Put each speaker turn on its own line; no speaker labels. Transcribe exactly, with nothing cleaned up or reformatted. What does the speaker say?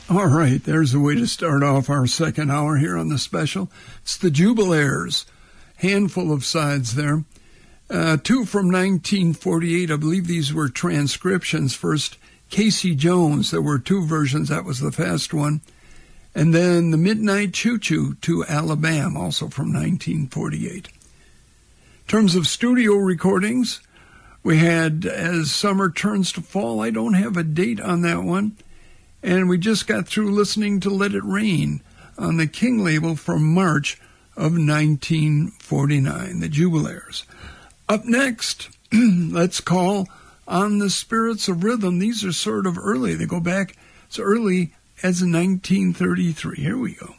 All right, there's a way to start off our second hour here on the special. It's the Jubilaires. Handful of sides there. Uh, two from nineteen forty-eight. I believe these were transcriptions. First, Casey Jones. There were two versions. That was the fast one. And then the Midnight Choo Choo to Alabama, also from nineteen forty-eight. In terms of studio recordings, we had As Summer Turns to Fall. I don't have a date on that one. And we just got through listening to Let It Rain on the King label from March of nineteen forty-nine, the Jubilaires. Up next, let's call on the Spirits of Rhythm. These are sort of early. They go back as early as nineteen thirty-three. Here we go.